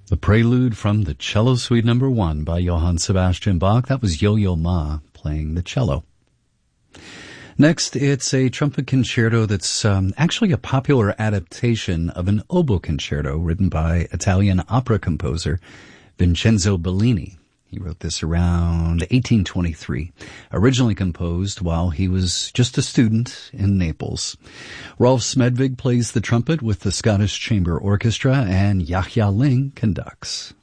The prelude from the Cello Suite No. 1 by Johann Sebastian Bach. That was Yo-Yo Ma playing the cello. Next, it's a trumpet concerto that's actually a popular adaptation of an oboe concerto written by Italian opera composer Vincenzo Bellini. He wrote this around 1823, originally composed while he was just a student in Naples. Rolf Smedvig plays the trumpet with the Scottish Chamber Orchestra, and Yahya Ling conducts.